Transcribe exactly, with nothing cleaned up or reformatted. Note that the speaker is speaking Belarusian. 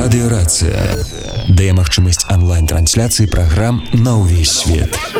Радыёрацыя дае магчымасць онлайн-трансляцыі праграм на ўвесь свет.